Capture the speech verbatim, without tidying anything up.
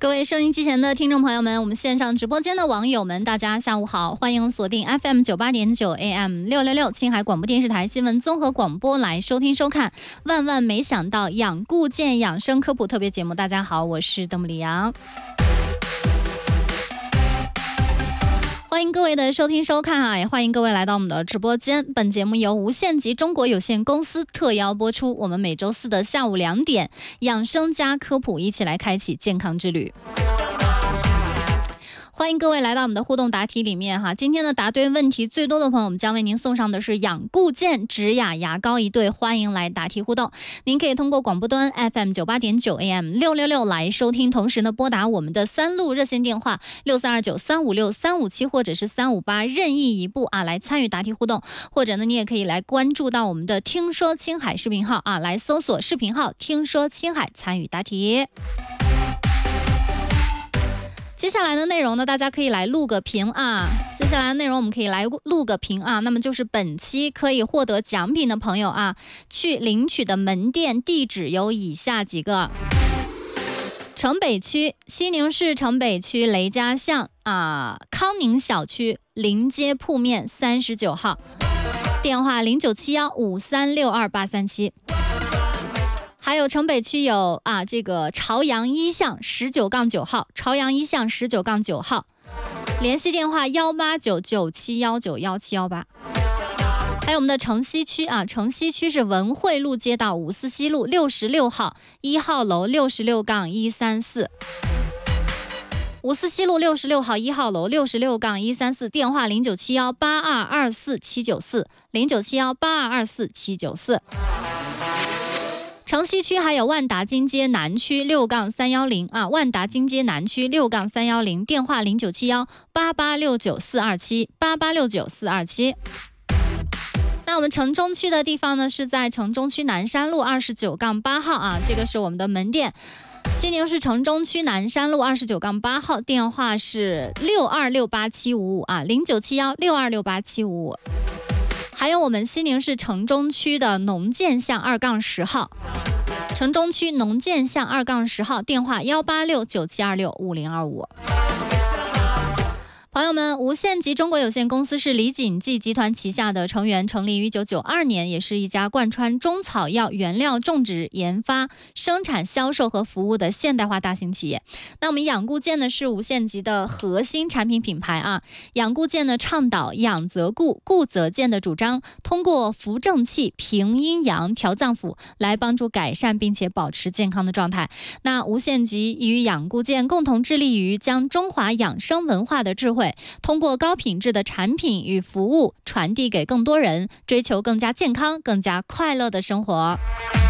各位收音机前的听众朋友们，我们线上直播间的网友们，大家下午好，欢迎锁定 F M 九八点九 A M 六六六青海广播电视台新闻综合广播来收听收看。万万没想到养固健养生科普特别节目，大家好，我是邓木里阳。欢迎各位的收听收看啊，也欢迎各位来到我们的直播间。本节目由无限极中国有限公司特邀播出。我们每周四的下午两点，养生加科普，一起来开启健康之旅。欢迎各位来到我们的互动答题里面哈，今天的答对问题最多的朋友，我们将为您送上的是养固健植雅牙膏一对，欢迎来答题互动。您可以通过广播端 F M 九八点九 A M 六六六来收听，同时呢拨打我们的三路热线电话六三二九三五六三五七或者是三五八任意一部啊来参与答题互动，或者呢你也可以来关注到我们的听说青海视频号啊，来搜索视频号听说青海参与答题。接下来的内容呢，大家可以来录个屏啊。接下来的内容我们可以来录个屏啊。那么就是本期可以获得奖品的朋友啊，去领取的门店地址有以下几个：城北区西宁市城北区雷家巷啊康宁小区临街铺面三十九号，电话零九七幺五三六二八三七。还有城北区有啊，这个朝阳一巷十九杠九号，朝阳一巷十九杠九号，联系电话幺八九九七幺九幺七幺八。还有我们的城西区啊，城西区是文汇路街道五四西路六十六号一号楼六十六杠一三四。五四西路六十六号一号楼六十六杠一三四，电话零九七幺八二二四七九四，零九七幺八二二四七九四。城西区还有万达金街南区六杠三幺零啊，万达金街南区六杠三幺零，电话零九七幺八八六九四二七八八六九四二七。那我们城中区的地方呢，是在城中区南山路二十九杠八号啊，这个是我们的门店。西宁市城中区南山路二十九杠八号，电话是六二六八七五五啊，零九七幺六二六八七五五。还有我们西宁市城中区的农建巷二杠十号，城中区农建巷二杠十号，电话幺八六九七二六五零二五。朋友们，无限极中国有限公司是李锦记集团旗下的成员，成立于一九九二年，也是一家贯穿中草药原料种植、研发、生产、销售和服务的现代化大型企业。那我们养固健呢是无限极的核心产品品牌啊。养固健呢倡导养则固、固则健的主张，通过扶正气、平阴阳、调脏腑来帮助改善并且保持健康的状态。那无限极与养固健共同致力于将中华养生文化的智慧通过高品质的产品与服务传递给更多人，追求更加健康、更加快乐的生活。